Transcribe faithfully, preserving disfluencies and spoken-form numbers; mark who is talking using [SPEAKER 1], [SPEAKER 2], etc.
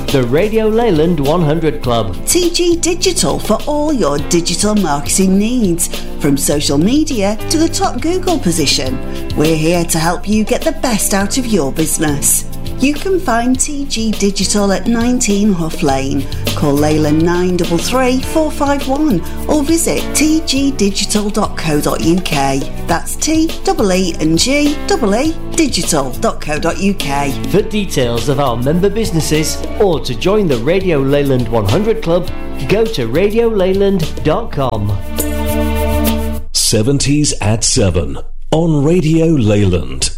[SPEAKER 1] The Radio Leyland one hundred Club.
[SPEAKER 2] T G Digital for all your digital marketing needs. From social media to the top Google position, we're here to help you get the best out of your business. You can find T G Digital at nineteen Huff Lane. Call Leyland nine three three, four five one or visit t g digital dot co dot u k. That's T E E and G E E digital dot co dot u k.
[SPEAKER 1] For details of our member businesses or to join the Radio Leyland one hundred Club, go to radio leyland dot com.
[SPEAKER 3] seventies at seven on Radio Leyland.